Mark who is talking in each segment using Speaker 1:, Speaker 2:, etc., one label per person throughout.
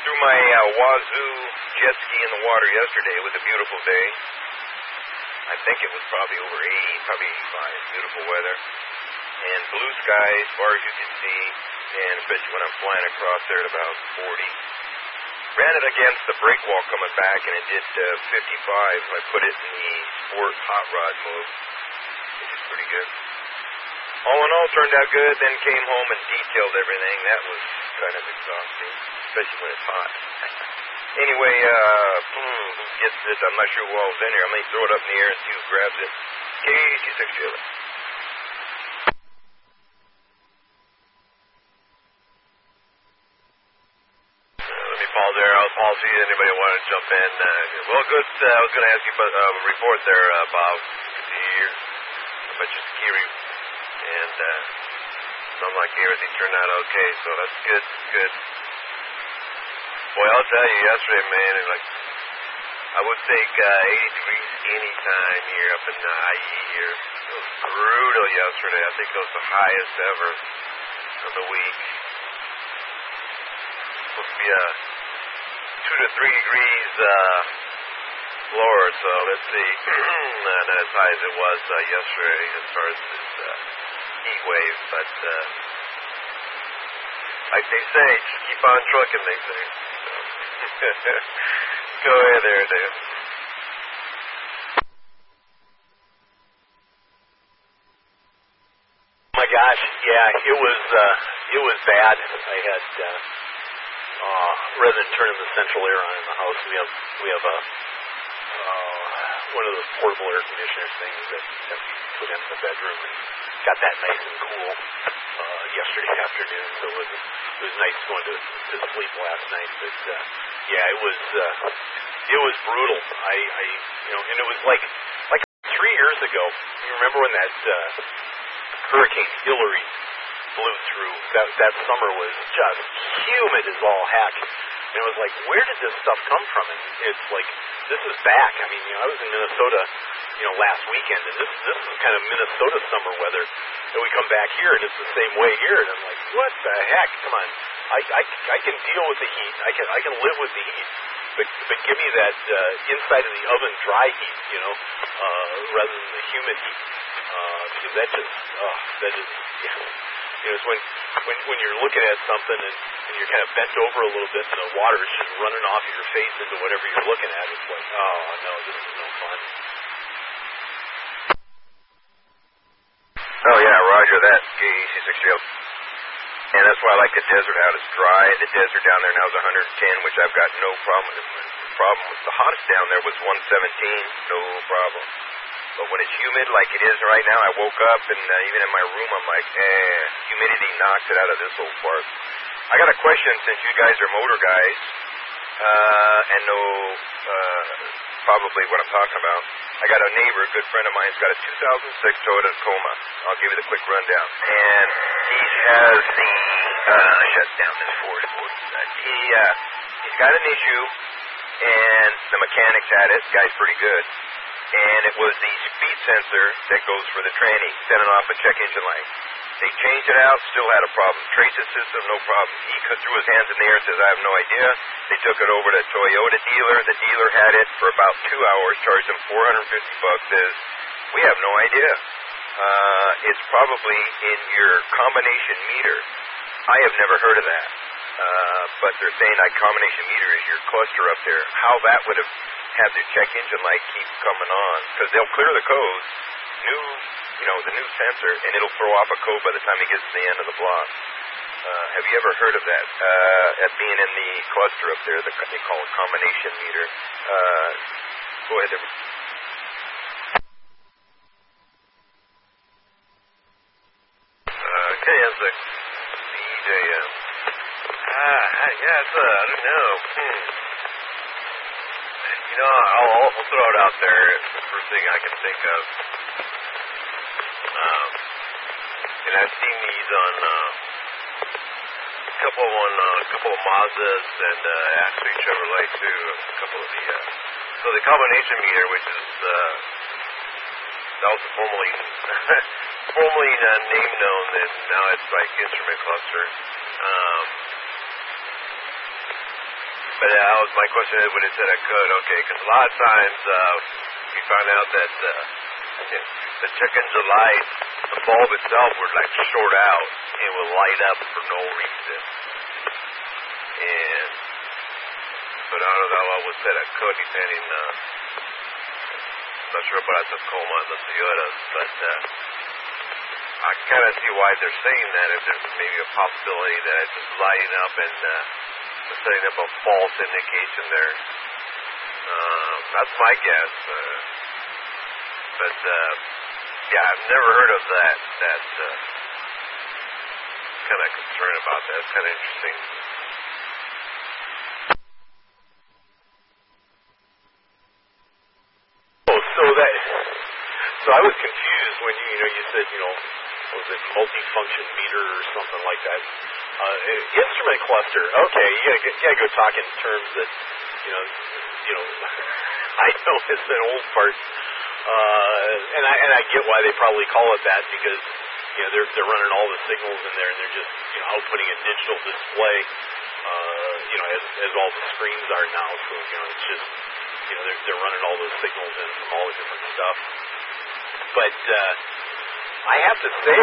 Speaker 1: threw my Wazoo jet ski in the water yesterday. It was a beautiful day. I think it was probably over 80, probably 85. Beautiful weather. And blue sky as far as you can see, and especially when I'm flying across there at about 40. Ran it against the brake wall coming back, and it did 55. I put it in the sport hot rod mode, which is pretty good. All in all, turned out good. Then came home and detailed everything. That was kind of exhausting, especially when it's hot. Anyway, who gets this? I'm not sure who all's in here. I may throw it up in the air and see who grabs it. KC6 Chili.
Speaker 2: I'll see anybody want to jump in. Well, good. I was going to ask you about a report there, Bob. Good to hear about your security. And sounds like everything turned out okay, so that's good. Good. Boy, I'll tell you, yesterday, man, I would take 80 degrees any time here up in the IE here. It was brutal yesterday. I think it was the highest ever of the week. Supposed to be 2 to 3 degrees lower, so let's see. Not as high as it was yesterday as far as this heat wave, but like they say, just keep on trucking, they say. So, go ahead there, Dave.
Speaker 3: Oh my gosh, yeah, it was bad. I had rather than turning the central air on in the house, we have a one of those portable air conditioner things that we put in the bedroom, and got that nice and cool yesterday afternoon. So it was nice going to sleep last night. But yeah, it was brutal. I and it was like 3 years ago. You remember when that Hurricane Hillary blew through? That summer was just humid as all heck. And it was like, where did this stuff come from? And it's like, this is back. I mean, I was in Minnesota, last weekend, and this is kind of Minnesota summer weather. And we come back here, and it's the same way here. And I'm like, what the heck? Come on, I can deal with the heat. I can live with the heat. But give me that inside of the oven dry heat, rather than the humid heat. Because that just, yeah. It's when you're looking at something and you're kind of bent over a little bit and the water is just running off of your face into whatever you're looking at. It's like, oh no, this is no fun.
Speaker 1: Oh yeah, roger that, KC6 And that's why I like the desert out. It's dry. The desert down there now is 110, which I've got no problem with. The problem with the hottest down there was 117, no problem. But when it's humid like it is right now, I woke up and even in my room I'm like, humidity knocks it out of this old part. I got a question since you guys are motor guys and know probably what I'm talking about. I got a neighbor, a good friend of mine, who's got a 2006 Toyota Tacoma. I'll give you the quick rundown. And he has the, shut down this Ford. He's got an issue, and the mechanics had it. The guy's pretty good. And it was the speed sensor that goes for the tranny, setting off a check engine light. They changed it out, still had a problem. Traces system, no problem. He threw his hands in the air and says, I have no idea. They took it over to a Toyota dealer. The dealer had it for about 2 hours, charged him $450. Says, we have no idea. It's probably in your combination meter. I have never heard of that. But they're saying that combination meter is your cluster up there. How that would have the check engine light keep coming on, because they'll clear the code, the new sensor, and it'll throw off a code by the time it gets to the end of the block. Have you ever heard of that? At being in the cluster up there, they call it combination meter. Go ahead there.
Speaker 2: KS6 DJM. I don't know. I'll throw it out there. It's the first thing I can think of. And I've seen these on a couple of Mazdas and actually Chevrolet too. A couple of the so the combination meter, which is that was formerly name known, and now it's like instrument cluster. But my question is, when it said I could, okay, because a lot of times we found out that the check engine light, the bulb itself would like short out and will light up for no reason. And but I don't know, I always said I could, depending, not sure about the Tacoma and the Toyotas, but I kind of see why they're saying that, if there's maybe a possibility that it's just lighting up and setting up a false indication there. That's my guess. But yeah, I've never heard of that kind of concern about that. It's kind of interesting.
Speaker 3: So I was confused when you said, was it multifunction meter or something like that? Instrument cluster. Okay, you gotta go talk in terms that, I know it's an old part, and I get why they probably call it that, because they're running all the signals in there and they're just outputting a digital display, as all the screens are now. So it's just they're running all those signals in from all the different stuff. But I have to say,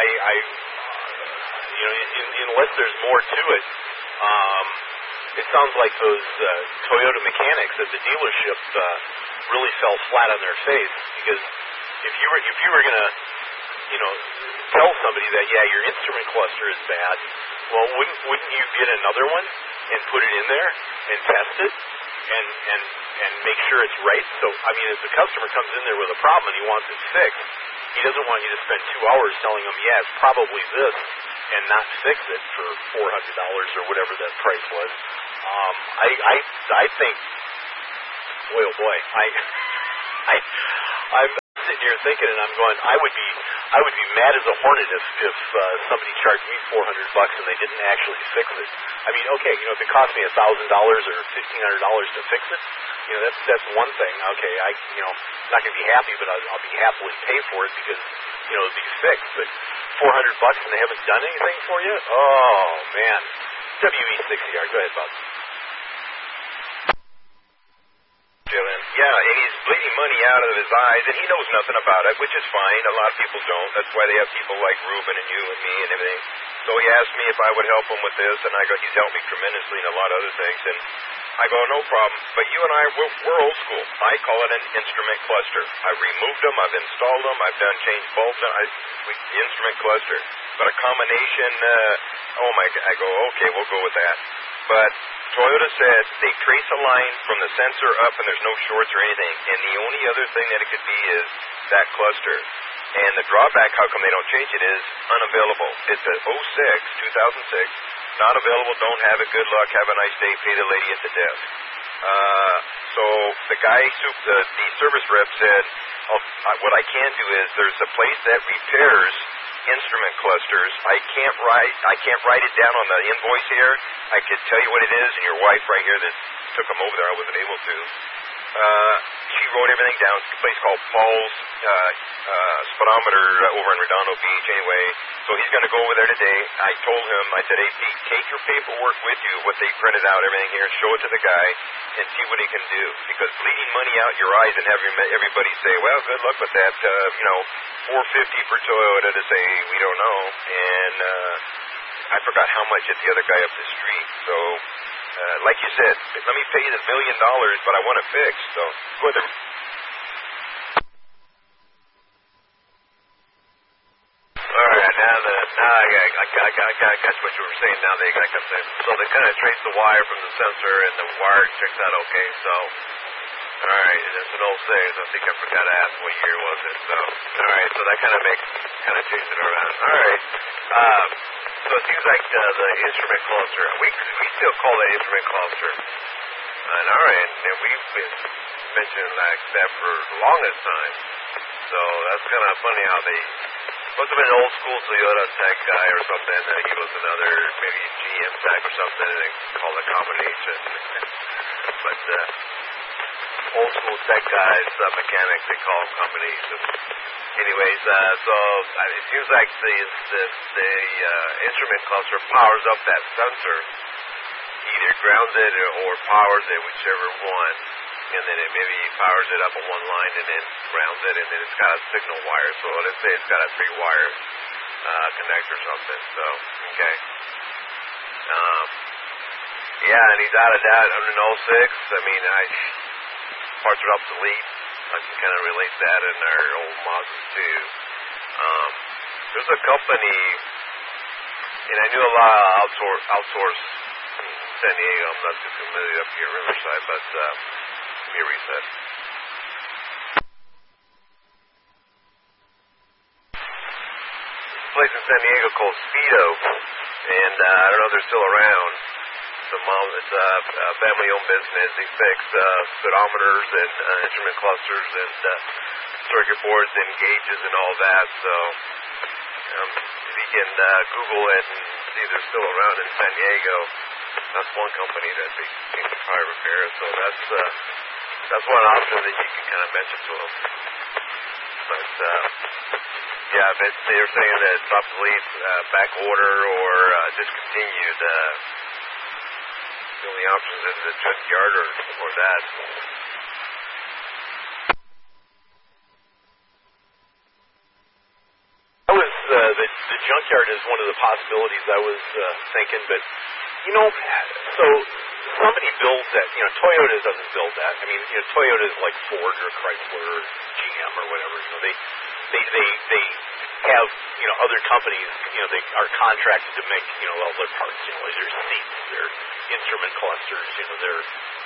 Speaker 3: unless there's more to it, it sounds like those Toyota mechanics at the dealership really fell flat on their face, because if you were gonna tell somebody that your instrument cluster is bad, well, wouldn't you get another one and put it in there and test it and make sure it's right? So I mean, if the customer comes in there with a problem and he wants it fixed, he doesn't want you to spend 2 hours telling him, it's probably this, and not fix it for $400 or whatever that price was. I think, boy oh boy, I'm sitting here thinking, and I'm going, I would be mad as a hornet if somebody charged me $400 and they didn't actually fix it. I mean, okay, if it cost me $1,000 or $1,500 to fix it, that's one thing. Okay, not going to be happy, but I'll be happily pay for it because it'll be fixed. But $400 and they haven't done anything for you? Oh man. WE60R, go ahead, Bob.
Speaker 1: Yeah, and he's bleeding money out of his eyes, and he knows nothing about it, which is fine. A lot of people don't. That's why they have people like Ruben and you and me and everything. So he asked me if I would help him with this, and I go, he's helped me tremendously in a lot of other things. And I go, no problem. But you and I, we're old school. I call it an instrument cluster. I've removed them. I've installed them. I've done changed bulbs. The instrument cluster. But a combination, I go, okay, we'll go with that. But Toyota said they trace a line from the sensor up and there's no shorts or anything. And the only other thing that it could be is that cluster. And the drawback, how come they don't change it, is unavailable. It's a 2006, not available, don't have it, good luck, have a nice day, pay the lady at the desk. So the guy, the service rep said, what I can do is there's a place that repairs instrument clusters. I can't write it down on the invoice here. I could tell you what it is, and your wife right here that took them over there, I wasn't able to. She wrote everything down. It's a place called Paul's Speedometer over in Redondo Beach anyway. So he's going to go over there today. I told him, I said, hey, Pete, take your paperwork with you, what they printed out, everything here, show it to the guy, and see what he can do. Because bleeding money out your eyes and having everybody say, well, good luck with that, $450 for Toyota to say, we don't know. And I forgot how much at the other guy up the street. So, like you said, let me pay you the $1 million, but I want it fixed. So, go ahead.
Speaker 2: All right, I got what you were saying. Now they got so they kind of trace the wire from the sensor, and the wire checks out okay. So, all right, it's an 06. I think I forgot to ask what year was it. So, all right, so that kind of changes it around. All right. So it seems like the instrument cluster, we still call that instrument cluster. And all right, and we've been mentioning like that for the longest time. So that's kind of funny how they must have been an old school Toyota tech guy or something. He was another maybe GM tech or something, and they call it a combination. But old school tech guys, mechanics, they call them combinations. Anyways, so it seems like the instrument cluster powers up that sensor, either grounds it or powers it, whichever one, and then it maybe powers it up on one line and then grounds it, and then it's got a signal wire. So let's say it's got a 3-wire connect or something. So, okay. Yeah, and he's out of that on an 06. I mean, parts are obsolete. I can kind of relate that in our old Mazdas too. There's a company, and I knew a lot of outsource in San Diego. I'm not too familiar up here in Riverside, but give me a reset. There's a place in San Diego called Speedo, and I don't know if they're still around. It's a family-owned business. They fix speedometers and instrument clusters and circuit boards and gauges and all that. So if you can Google it and see if they're still around in San Diego, that's one company that they seem to try to repair. So that's one option that you can kind of mention to them. But yeah, if they're saying that it's obsolete, back order or discontinued. The only options is the junkyard or that.
Speaker 3: The junkyard is one of the possibilities I was thinking, but so somebody builds that. Toyota doesn't build that. I mean, Toyota is like Ford or Chrysler or GM or whatever. They have other companies. They are contracted to make all their parts. Their seats, their instrument clusters. Their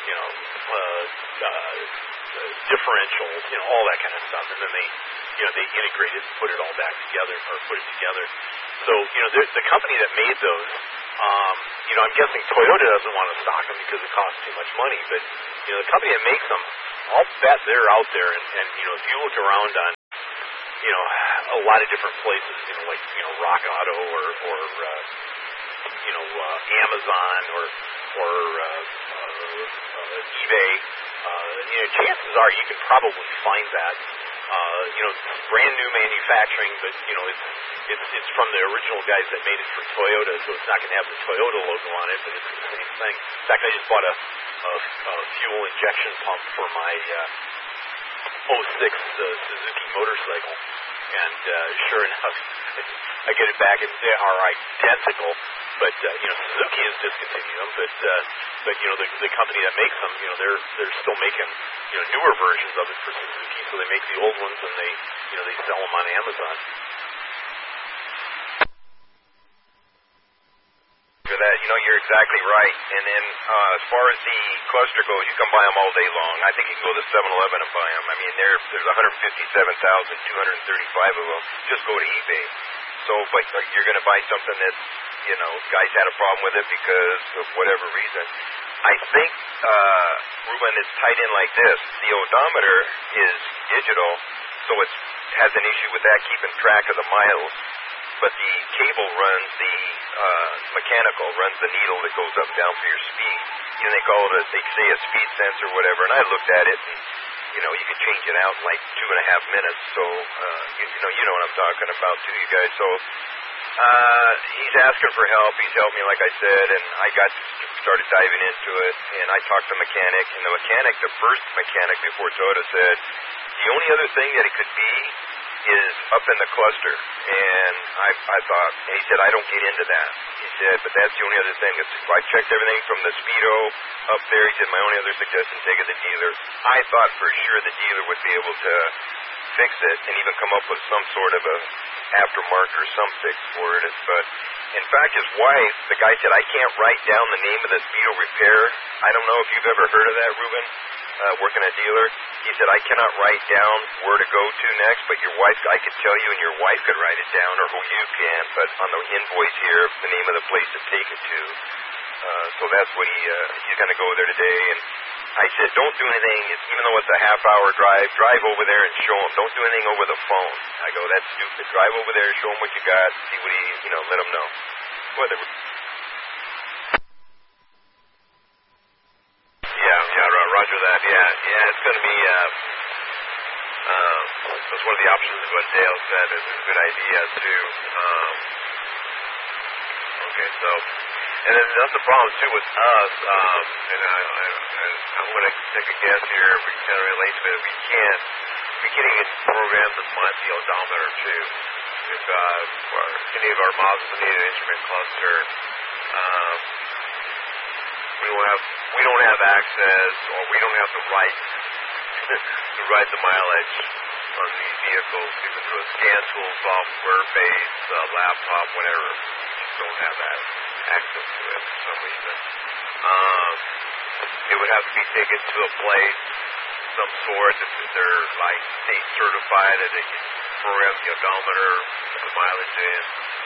Speaker 3: differentials. All that kind of stuff, and then they integrate it and put it all back together or put it together. So the company that made those. I'm guessing Toyota doesn't want to stock them because it costs too much money. But the company that makes them, I'll bet they're out there. And if you look around on a lot of different places, like Rock Auto or Amazon or eBay, chances are you can probably find that. Brand new manufacturing, but it's from the original guys that made it for Toyota, so it's not going to have the Toyota logo on it, but it's the same thing. In fact, I just bought a fuel injection pump for my 06 Suzuki motorcycle, and sure enough, I get it back and they are identical. But Suzuki has discontinued them, but the company that makes them, they're still making newer versions of it for Suzuki. So they make the old ones and they sell them on Amazon.
Speaker 1: For that, you're exactly right. And then as far as the cluster goes, you can buy them all day long. I think you can go to 7-Eleven and buy them. I mean, there's 157,235 of them. Just go to eBay. So, but you're going to buy something that, guys had a problem with it because of whatever reason. I think, Ruben, it's tied in like this. The odometer is digital, so it has an issue with that, keeping track of the miles. But the cable runs the mechanical, runs the needle that goes up and down for your speed. They call it they say a speed sensor or whatever, and I looked at it, and, you can change it out in like 2.5 minutes. So, you know what I'm talking about too, you guys. So, he's asking for help. He's helped me, like I said, and I started diving into it, and I talked to the mechanic, and the first mechanic before Toyota said, the only other thing that it could be is up in the cluster. And I thought, and he said, I don't get into that. He said, but that's the only other thing. I checked everything from the Speedo up there. He said, my only other suggestion, take it to the dealer. I thought for sure the dealer would be able to fix it and even come up with some sort of a aftermarket or some fix for it. But in fact, his wife, the guy said, I can't write down the name of the Speedo repair. I don't know if you've ever heard of that, Ruben, working at a dealer. He said, I cannot write down where to go to next, but your wife, I could tell you, and your wife could write it down, or who you can, but on the invoice here, the name of the place to take it to. So that's what he's going to go there today. And I said, don't do anything, even though it's a half-hour drive over there and show him. Don't do anything over the phone. I go, that's stupid. Drive over there, show him what you got, see what let him know. Whatever. Roger that. Yeah, it's going to be, that's one of the options of what Dale said is a good idea, too. Okay, so
Speaker 2: And then that's the problem too with us. And I'm going to take a guess here. We kind of relate to it. We can't even program the odometer too. If any of our models need an instrument cluster, we don't have access, or we don't have the right to write the mileage on these vehicles, even through a scan tool, software-based, laptop, whatever. We just don't have that access to it for some reason. It would have to be taken to a place, some sort, if they're like state certified, that they can program the odometer, put the mileage in.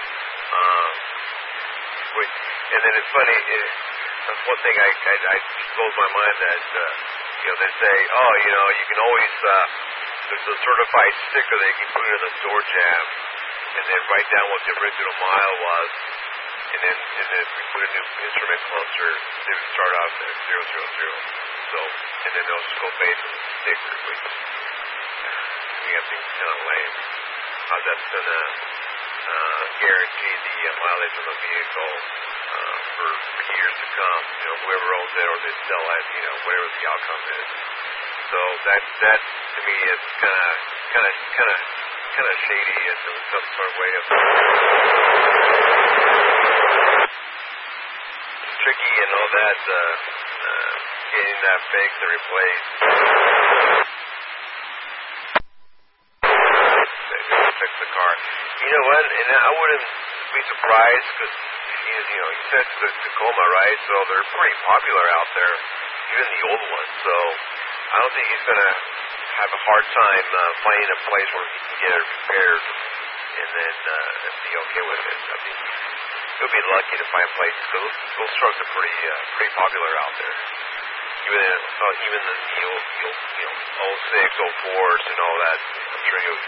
Speaker 2: And then it's funny, that's one thing I blows my mind that, they say, you can always, there's a certified sticker that you can put in the door jamb and then write down what the original mile was, and then if we put a new instrument cluster, they would start off at 000. So, and then they'll just go based on the sticker, which we have things kind of lame. How that's going to guarantee the mileage on the vehicle for years to come. Whoever owns it or they sell it, whatever the outcome is. So that to me is kind of shady in some sort of way of. It's tricky and all that. Getting that fixed and replaced. Fix the car. You know what? And I wouldn't be surprised because you said the Tacoma, right? So they're pretty popular out there, even the old ones. So I don't think he's going to have a hard time finding a place where he can get it repaired and then be okay with it. I mean, he'll be lucky to find places because those trucks are pretty popular out there. Even in the 06, 04s and all that. I'm sure